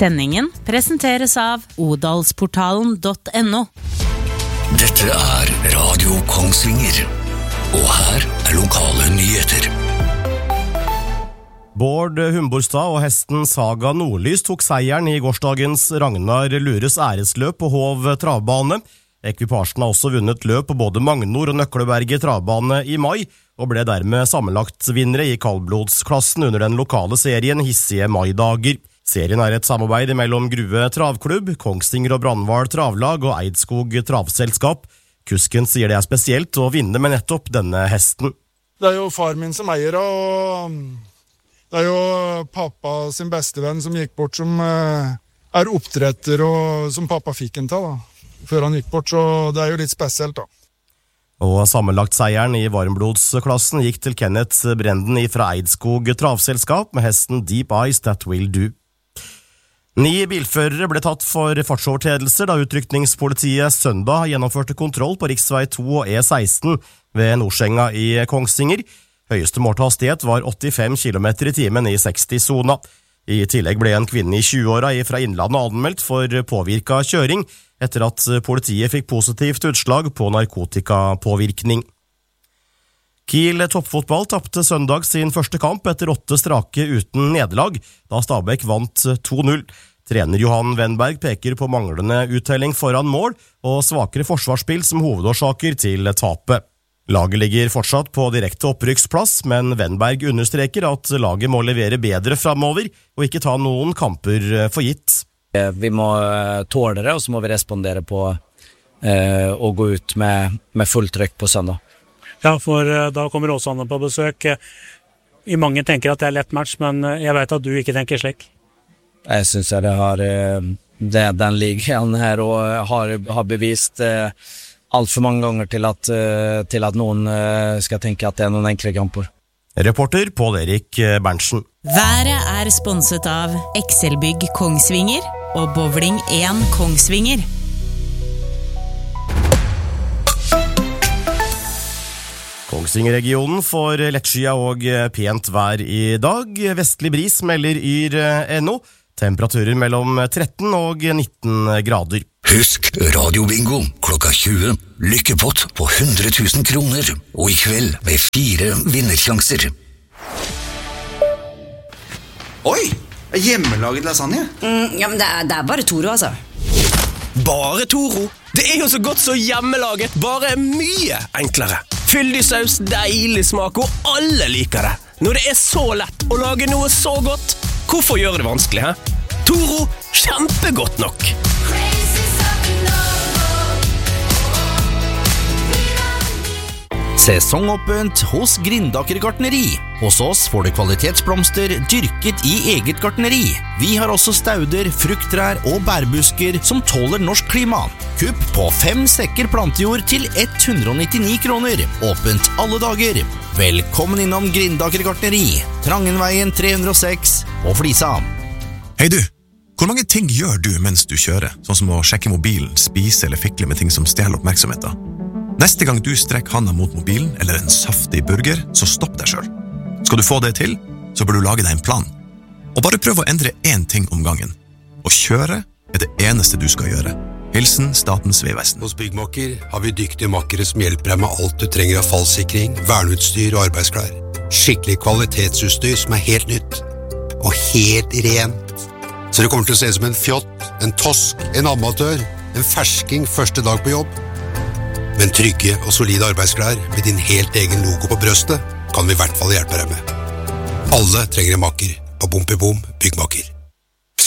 Sendingen presenteres av odalsportalen.no. Dette Radio Kongsvinger, og her lokale nyheter. Bård Humborstad og hesten Saga Nordlys tok seieren I gårsdagens Ragnar Lures æresløp på Hov travbane. Ekvipasjen har også vunnet løp på både Magnor og Nøkleberget travbane I mai, og ble dermed sammenlagt vinnere I kaldblodsklassen under den lokale serien Hissige Maidager. Serien et samarbeid mellom Grue Travklubb, Kongsvinger og Brandval Travlag og Eidskog Travselskap. Kusken sier det spesielt å vinne med nettopp denne hesten. Det jo far min som eier, og det jo pappa sin bestevenn som gikk bort, som oppdretter, og som pappa fikk en til, før han gikk bort, så det jo litt spesielt, da. Og sammenlagt seieren I varmblodsklassen gikk til Kenneth Brenden fra Eidskog Travselskap med hesten Deep Eyes That Will Do. 9 bilførere ble tatt for fartsovertredelser da utrykningspolitiet søndag gjennomførte kontroll på riksvei 2 og E16 ved Nordsenga I Kongsvinger. Høyeste målte hastighet var 85 km I timen I 60-zona. I tillegg ble en kvinne I 20-åra fra Innlandet anmeldt for påvirket kjøring etter at politiet fikk positivt utslag på narkotikapåvirkning. Kiel toppfotball tappte søndag sin første kamp etter 8 strake uten nederlag, da Stabæk vant 2-0. Trener Johan Wenberg peker på manglende uttelling foran mål og svakere forsvarsspill som hovedårsaker til tapet. Laget ligger fortsatt på direkte opprykksplass, men Wenberg understreker at laget må levere bedre fremover og ikke ta noen kamper for gitt. Vi må tåle det, og så må vi respondere på å gå ut med fullt trykk på søndag. Ja, for da kommer Åsane på besøk. I mange tenker at det lett match, men jeg vet at du ikke tenker slik. Jeg synes den ligaen her og har bevist alt for mange ganger til at noen skal tenke at det noen enkle kamper. Reporter Pål Erik Berntsen. Været sponset av Excelbygg Kongsvinger og Bowling 1 Kongsvinger. Kongsvinger-regionen får lettskia og pent vær I dag. Vestlig bris melder Yr NO. Temperaturer mellom 13 og 19 grader. Husk radiobingo klokka 20. Lykkepott på 100 000 kroner. Og I kveld med 4 vinnersjanser. Oi, hjemmelaget lasagne. Ja, men det bare Toro, altså. Bare Toro? Det jo så godt så hjemmelaget, bare mye enklere. Fyldig saus, deilig smak, og alle liker det. Når det så lett å lage noe så godt, hvorfor gjøre det vanskelig, he? Toro, kjempegodt nok. Sesongåpent hos Grindaker gartneri. Hos oss får du kvalitetsblomster dyrket I eget gartneri. Vi har også stauder, frukttrær og bærbusker som tåler norsk klima. Kupp på 5 sekker plantejord til 199 kroner. Åpent alle dager. Velkommen innom Grindaker gartneri. Trangenveien 306 og Flisa. Hei du, hvor mange ting gjør du mens du kjører? Sånn som å sjekke mobilen, spise eller fikle med ting som stjeler oppmerksomheten. Neste gang du strekker handa mot mobilen eller en saftig burger, så stopp deg selv. Skal du få det til, så bør du lage deg en plan. Og bare prøv å endre 1 ting om gangen. Å kjøre det eneste du skal gjøre. Hilsen Statens vegvesen. Hos Byggmakker har vi dyktige makkere som hjelper deg med alt du trenger av fallsikring, verneutstyr og arbeidsklær. Skikkelig kvalitetsutstyr som helt nytt. Og helt rent. Så det kommer til å se ut som en fjott, en tosk, en amatør, en fersking første dag på jobb. Men trygge og solide arbeidsklær med din helt egen logo på brøstet kan vi I hvert fall hjelpe deg med. Alle trenger en makker. På Bom Byggmakker.